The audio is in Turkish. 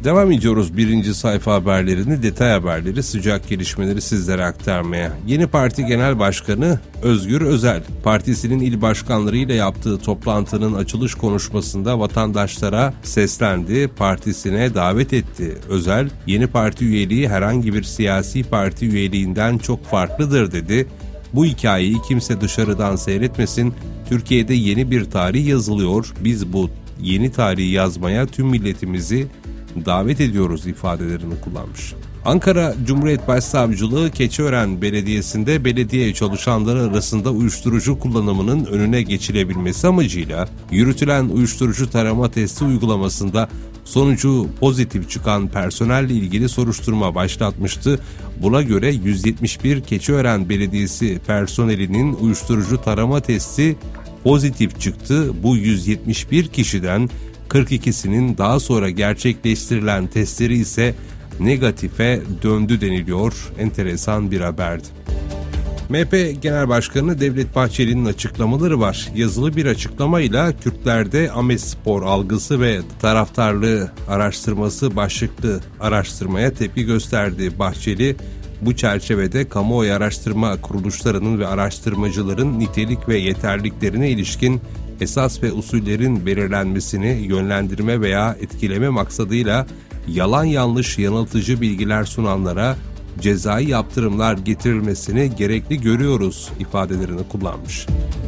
Devam ediyoruz birinci sayfa haberlerini, detay haberleri, sıcak gelişmeleri sizlere aktarmaya. Yeni Parti Genel Başkanı Özgür Özel, partisinin il başkanlarıyla yaptığı toplantının açılış konuşmasında vatandaşlara seslendi, partisine davet etti. Özel, yeni parti üyeliği herhangi bir siyasi parti üyeliğinden çok farklıdır dedi. Bu hikayeyi kimse dışarıdan seyretmesin, Türkiye'de yeni bir tarih yazılıyor, biz bu yeni tarihi yazmaya tüm milletimizi davet ediyoruz ifadelerini kullanmış. Ankara Cumhuriyet Başsavcılığı Keçiören Belediyesi'nde belediye çalışanları arasında uyuşturucu kullanımının önüne geçilebilmesi amacıyla yürütülen uyuşturucu tarama testi uygulamasında sonucu pozitif çıkan personelle ilgili soruşturma başlatmıştı. Buna göre 171 Keçiören Belediyesi personelinin uyuşturucu tarama testi pozitif çıktı. Bu 171 kişiden 42'sinin daha sonra gerçekleştirilen testleri ise negatife döndü deniliyor. Enteresan bir haberdi. MHP Genel Başkanı Devlet Bahçeli'nin açıklamaları var. Yazılı bir açıklamayla Kürtlerde Ahmetspor algısı ve taraftarlığı araştırması başlıklı araştırmaya tepki gösterdi. Bahçeli, bu çerçevede kamuoyu araştırma kuruluşlarının ve araştırmacıların nitelik ve yeterliliklerine ilişkin esas ve usullerin belirlenmesini yönlendirme veya etkileme maksadıyla yalan yanlış yanıltıcı bilgiler sunanlara cezai yaptırımlar getirilmesini gerekli görüyoruz ifadelerini kullanmış.